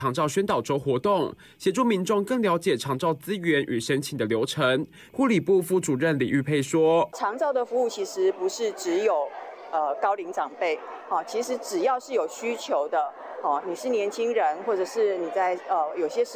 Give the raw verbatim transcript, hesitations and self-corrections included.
长照宣导周活动，协助民众更了解长照资源与申请的流程。护理部副主任李玉佩说：“ 长照的服务其实不是只有呃高龄长辈，哦，其实只要是有需求的，哦，你是年轻人，或者是你在呃有些是。”